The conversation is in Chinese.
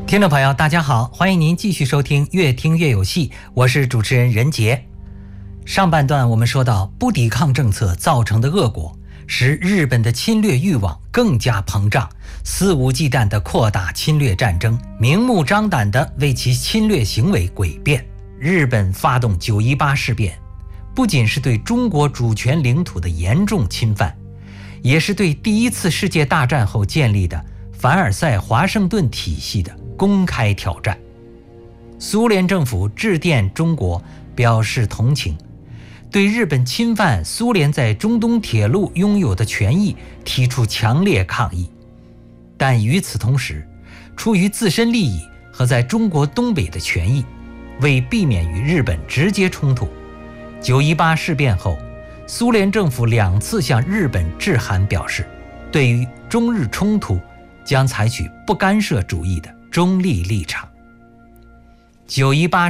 听众朋友大家好，欢迎您继续收听越听越有戏，我是主持人任杰。上半段我们说到，不抵抗政策造成的恶果使日本的侵略欲望更加膨胀，肆无忌惮地扩大侵略战争，明目张胆地为其侵略行为诡辩。日本发动9·18事变，不仅是对中国主权领土的严重侵犯，也是对第一次世界大战后建立的凡尔赛华盛顿体系的公开挑战。苏联政府致电中国表示同情，对日本侵犯苏联在中东铁路拥有的权益提出强烈抗议。但与此同时，出于自身利益和在中国东北的权益，为避免与日本直接冲突，9·18事变后，苏联政府2次向日本致函表示，对于中日冲突将采取不干涉主义的中立立场。9·18